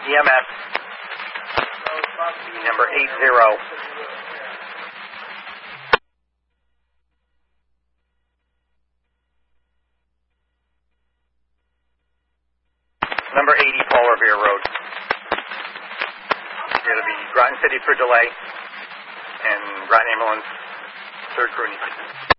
EMS, number 80. Number 80, Paul Revere Road. It'll be Groton City for delay, and Groton Ambulance, 3rd crew needs.